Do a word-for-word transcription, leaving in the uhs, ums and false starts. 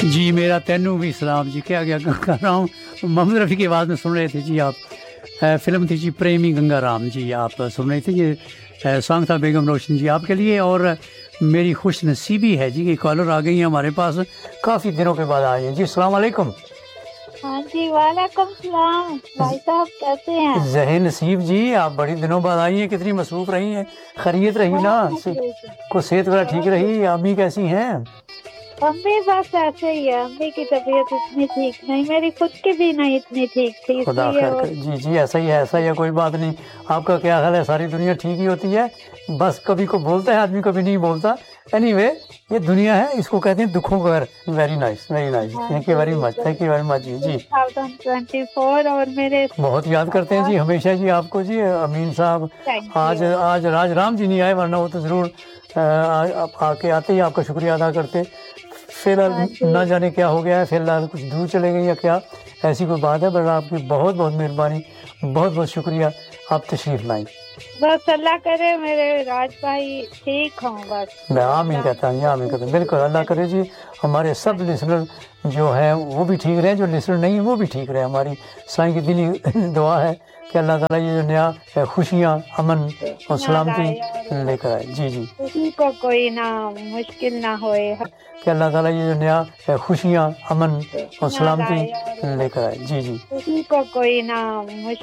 جی میرا تینوں بھی سلام جی. کیا کیا کر رہا ہوں. محمد رفیع کی آواز میں سن رہے تھے جی آپ. فلم تھی جی پریمی گنگا رام جی, آپ سن رہے تھے. یہ سانگ تھا بیگم روشن جی آپ کے لیے. اور میری خوش نصیبی ہے جی کہ کالر آ گئی ہیں ہمارے پاس, کافی دنوں کے بعد آئی ہیں جی. السلام علیکم. ہاں جی وعلیکم السلام. بھائی صاحب کیسے ہیں؟ ذہن نصیب جی آپ بڑی دنوں بعد آئی ہیں, کتنی مصروف رہی ہیں؟ خیریت رہی نا؟ کو صحت وغیرہ ٹھیک رہی؟ امی کیسی ہیں؟ امی بس ایسے ہی ہے, امی کی طبیعت اتنی ٹھیک نہیں, میری خود کی بھی نہیں اتنی ٹھیک تھی, اس خدا لیے. خیر کرے. جی جی ایسا ہی ہے, ایسا ہی ہے, کوئی بات نہیں. آپ کا کیا خیال ہے؟ ساری دنیا ٹھیک ہی ہوتی ہے, بس کبھی کو بولتا ہے آدمی, کبھی نہیں بولتا. اینی وے یہ دنیا ہے, اس کو کہتے ہیں دکھوں کا گھر. Very nice very nice, thank you very much, thank you very much. G G twenty four اور میرے بہت یاد کرتے ہیں جی ہمیشہ جی آپ کو جی. امین صاحب آج آج راج رام جی نہیں آئے, ورنہ وہ تو ضرور آ کے آتے ہی آپ کا شکریہ ادا کرتے. فی الحال نہ جانے کیا ہو گیا ہے, فی الحال کچھ دور چلے گئے یا کیا, ایسی کوئی بات ہے. بس آپ کی بہت بہت مہربانی, بہت بہت شکریہ, آپ تشریف لائیں. بس اللہ کرے میرے راج بھائی ٹھیک ہوں. بس میں آمین کہتا ہوں, آمین کہتا ہوں. بالکل اللہ کرے جی ہمارے سب لسنر جو ہیں وہ بھی ٹھیک رہیں, جو لسنر نہیں ہیں وہ بھی ٹھیک رہیں. ہماری سائیں کی دلی دعا ہے کہ اللہ تعالیٰ یہ جو نیا خوشیاں, امن اور سلامتی لے کر آئے. جی جی کسی کو کوئی نہ مشکل نہ ہوئے, کہ اللہ تعالیٰ یہ جو نیا خوشیاں, امن اور سلامتی لے کر آئے. جی جی کسی کو کوئی نہ مشکل